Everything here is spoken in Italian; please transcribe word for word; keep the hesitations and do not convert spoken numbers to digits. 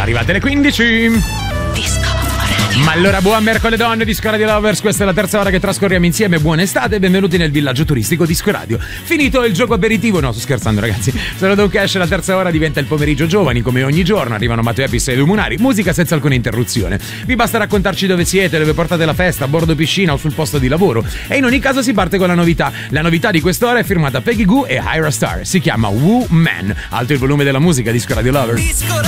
arrivate le quindici. Disco. Ma allora buon mercoledì Disco Radio Lovers, questa è la terza ora che trascorriamo insieme. Buona estate e benvenuti nel villaggio turistico Disco Radio. Finito il gioco aperitivo, no sto scherzando ragazzi, sono Don Cash, la terza ora diventa il pomeriggio giovani come ogni giorno, arrivano Matteo Epis e Edu Munari, musica senza alcuna interruzione. Vi basta raccontarci dove siete, dove portate la festa, a bordo piscina o sul posto di lavoro, e in ogni caso si parte con la novità. La novità di quest'ora è firmata Peggy Goo e Hyra Star, si chiama Woo Man. Alto il volume della musica, Disco Radio Lovers. Disco